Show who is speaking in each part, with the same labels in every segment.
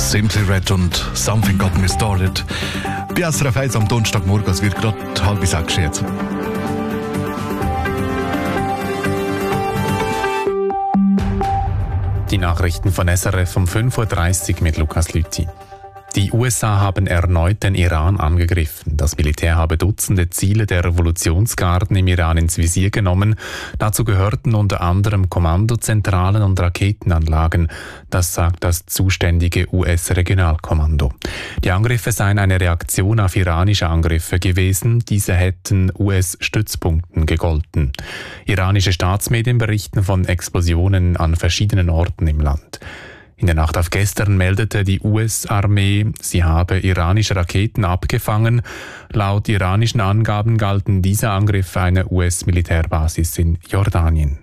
Speaker 1: Simply Red und Something Got Me Started. Bei SRF 1 am Donnerstagmorgen, es wird gerade 5:30 jetzt.
Speaker 2: Die Nachrichten von SRF um 5:30 Uhr mit Lukas Lüthi. Die USA haben erneut den Iran angegriffen. Das Militär habe Dutzende Ziele der Revolutionsgarden im Iran ins Visier genommen. Dazu gehörten unter anderem Kommandozentralen und Raketenanlagen. Das sagt das zuständige US-Regionalkommando. Die Angriffe seien eine Reaktion auf iranische Angriffe gewesen. Diese hätten US-Stützpunkten gegolten. Iranische Staatsmedien berichten von Explosionen an verschiedenen Orten im Land. In der Nacht auf gestern meldete die US-Armee, sie habe iranische Raketen abgefangen. Laut iranischen Angaben galten diese Angriffe einer US-Militärbasis in Jordanien.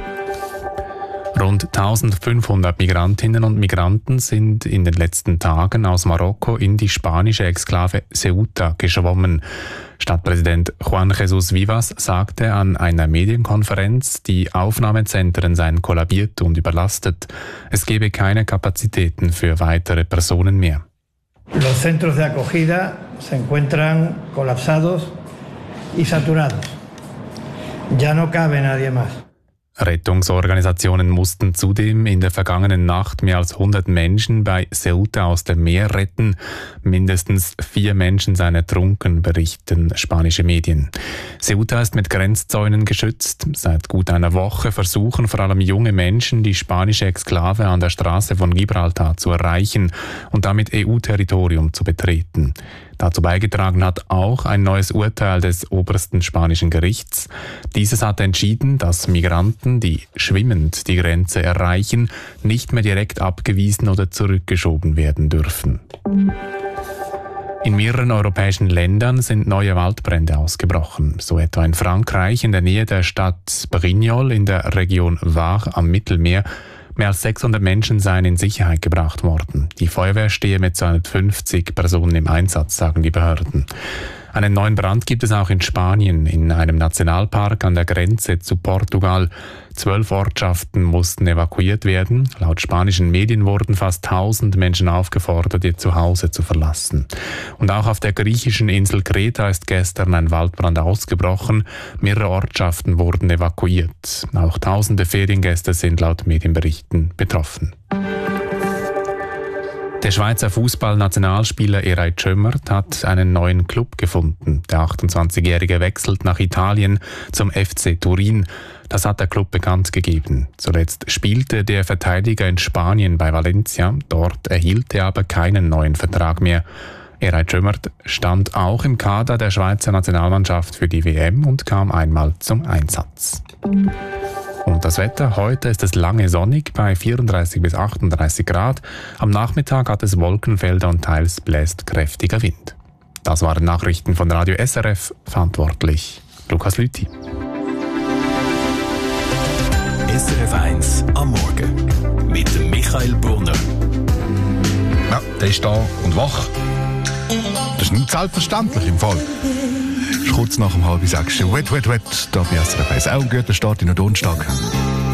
Speaker 2: Rund 1500 Migrantinnen und Migranten sind in den letzten Tagen aus Marokko in die spanische Exklave Ceuta geschwommen. Stadtpräsident Juan Jesús Vivas sagte an einer Medienkonferenz, die Aufnahmezentren seien kollabiert und überlastet. Es gebe keine Kapazitäten für weitere Personen mehr.
Speaker 3: Los centros de acogida se encuentran colapsados y saturados. Ya no cabe nadie más.
Speaker 2: Rettungsorganisationen mussten zudem in der vergangenen Nacht mehr als 100 Menschen bei Ceuta aus dem Meer retten. Mindestens 4 Menschen seien ertrunken, berichten spanische Medien. Ceuta ist mit Grenzzäunen geschützt. Seit gut einer Woche versuchen vor allem junge Menschen, die spanische Exklave an der Straße von Gibraltar zu erreichen und damit EU-Territorium zu betreten. Dazu beigetragen hat auch ein neues Urteil des obersten spanischen Gerichts. Dieses hat entschieden, dass Migranten, die schwimmend die Grenze erreichen, nicht mehr direkt abgewiesen oder zurückgeschoben werden dürfen. In mehreren europäischen Ländern sind neue Waldbrände ausgebrochen. So etwa in Frankreich in der Nähe der Stadt Brignoles in der Region Var am Mittelmeer. Mehr als 600 Menschen seien in Sicherheit gebracht worden. Die Feuerwehr stehe mit 250 Personen im Einsatz, sagen die Behörden. Einen neuen Brand gibt es auch in Spanien, in einem Nationalpark an der Grenze zu Portugal. 12 Ortschaften mussten evakuiert werden. Laut spanischen Medien wurden fast 1000 Menschen aufgefordert, ihr Zuhause zu verlassen. Und auch auf der griechischen Insel Kreta ist gestern ein Waldbrand ausgebrochen. Mehrere Ortschaften wurden evakuiert. Auch tausende Feriengäste sind laut Medienberichten betroffen. Der Schweizer Fußballnationalspieler Eray Tschömert hat einen neuen Club gefunden. Der 28-Jährige wechselt nach Italien zum FC Turin. Das hat der Club bekannt gegeben. Zuletzt spielte der Verteidiger in Spanien bei Valencia. Dort erhielt er aber keinen neuen Vertrag mehr. Eray Tschömert stand auch im Kader der Schweizer Nationalmannschaft für die WM und kam einmal zum Einsatz. Und das Wetter, heute ist es lange sonnig bei 34 bis 38 Grad. Am Nachmittag hat es Wolkenfelder und teils bläst kräftiger Wind. Das waren Nachrichten von Radio SRF, verantwortlich Lukas Lüthi.
Speaker 4: SRF 1 am Morgen mit dem Michael Brunner.
Speaker 1: Ja, der ist da und wach. Das ist nicht selbstverständlich im Fall. Kurz nach 5:30. Wet, da bei SRF 1. Auch ein guter Start in den Donnerstag.